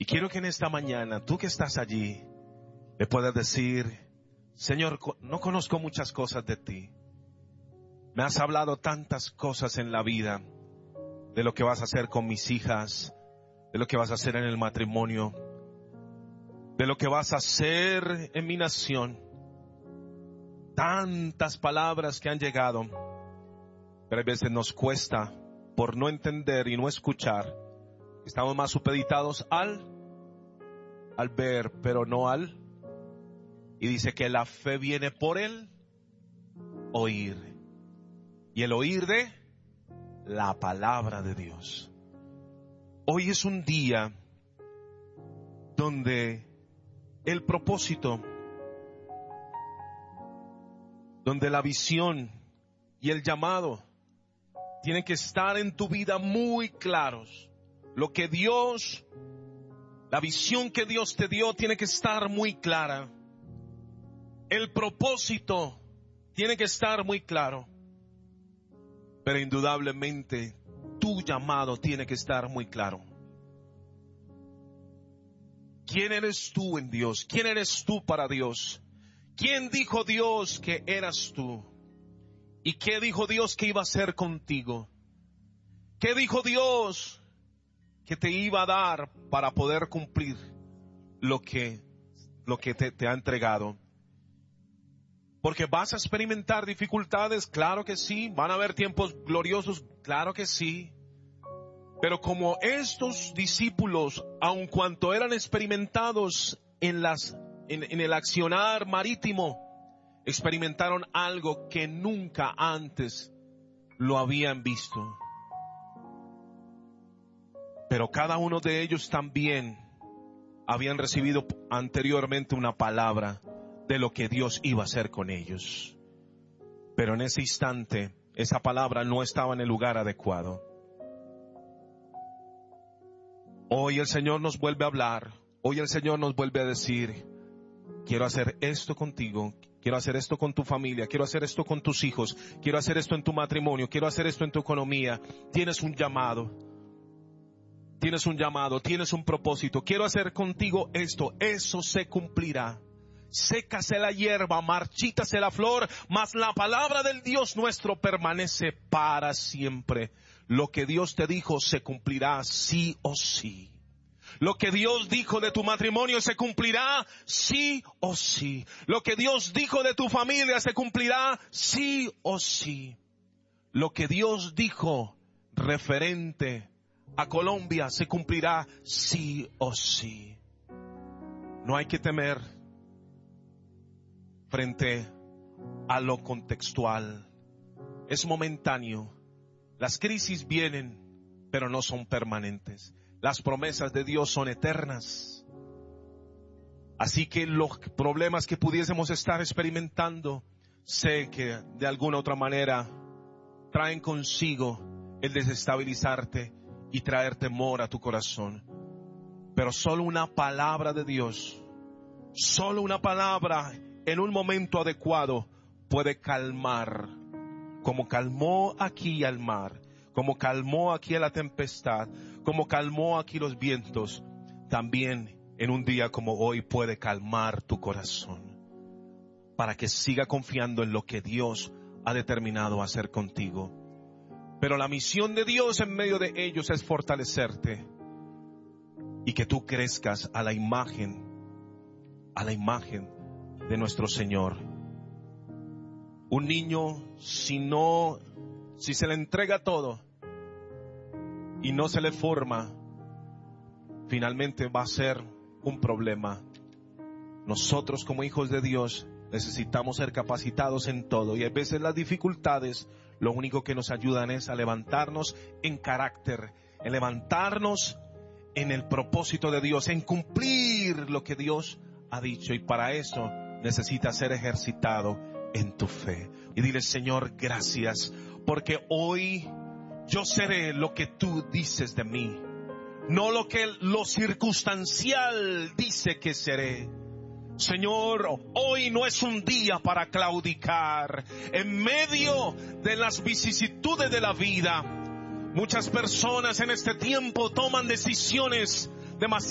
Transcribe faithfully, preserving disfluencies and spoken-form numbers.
Y quiero que en esta mañana, tú que estás allí, le puedas decir: Señor, no conozco muchas cosas de ti. Me has hablado tantas cosas en la vida, de lo que vas a hacer con mis hijas, de lo que vas a hacer en el matrimonio, de lo que vas a hacer en mi nación. Tantas palabras que han llegado, pero a veces nos cuesta, por no entender y no escuchar. Estamos más supeditados al, al ver, pero no al. Y dice que la fe viene por el oír. Y el oír de la palabra de Dios. Hoy es un día donde el propósito, donde la visión y el llamado tienen que estar en tu vida muy claros. Lo que Dios, la visión que Dios te dio tiene que estar muy clara. El propósito tiene que estar muy claro. Pero indudablemente tu llamado tiene que estar muy claro. ¿Quién eres tú en Dios? ¿Quién eres tú para Dios? ¿Quién dijo Dios que eras tú? ¿Y qué dijo Dios que iba a hacer contigo? ¿Qué dijo Dios que te iba a dar para poder cumplir lo que, lo que te, te ha entregado? Porque vas a experimentar dificultades, claro que sí. Van a haber tiempos gloriosos, claro que sí. Pero como estos discípulos, aun cuanto eran experimentados en las, en, en el accionar marítimo, experimentaron algo que nunca antes lo habían visto. Pero cada uno de ellos también habían recibido anteriormente una palabra de lo que Dios iba a hacer con ellos. Pero en ese instante, esa palabra no estaba en el lugar adecuado. Hoy el Señor nos vuelve a hablar. Hoy el Señor nos vuelve a decir: quiero hacer esto contigo. Quiero hacer esto con tu familia. Quiero hacer esto con tus hijos. Quiero hacer esto en tu matrimonio. Quiero hacer esto en tu economía. Tienes un llamado. Tienes un llamado. Tienes un propósito. Quiero hacer contigo esto. Eso se cumplirá. Sécase la hierba, marchítase la flor, mas la palabra del Dios nuestro permanece para siempre. Lo que Dios te dijo se cumplirá sí o sí. Lo que Dios dijo de tu matrimonio se cumplirá sí o sí. Lo que Dios dijo de tu familia se cumplirá sí o sí. Lo que Dios dijo referente a Colombia se cumplirá sí o sí. No hay que temer frente a lo contextual. Es momentáneo. Las crisis vienen, pero no son permanentes. Las promesas de Dios son eternas. Así que los problemas que pudiésemos estar experimentando, sé que de alguna otra manera traen consigo el desestabilizarte y traer temor a tu corazón. Pero solo una palabra de Dios, solo una palabra en un momento adecuado puede calmar, como calmó aquí al mar, como calmó aquí a la tempestad, como calmó aquí los vientos. También en un día como hoy puede calmar tu corazón, para que siga confiando en lo que Dios ha determinado hacer contigo. Pero la misión de Dios en medio de ellos es fortalecerte y que tú crezcas a la imagen, a la imagen de nuestro Señor. Un niño, si no, si se le entrega todo y no se le forma, finalmente va a ser un problema. Nosotros como hijos de Dios necesitamos ser capacitados en todo, y a veces las dificultades lo único que nos ayudan es a levantarnos en carácter, en levantarnos en el propósito de Dios, en cumplir lo que Dios ha dicho, y para eso necesitas ser ejercitado en tu fe. Y dile: Señor, gracias, porque hoy yo seré lo que tú dices de mí, no lo que lo circunstancial dice que seré. Señor, hoy no es un día para claudicar. En medio de las vicisitudes de la vida, muchas personas en este tiempo toman decisiones demasiado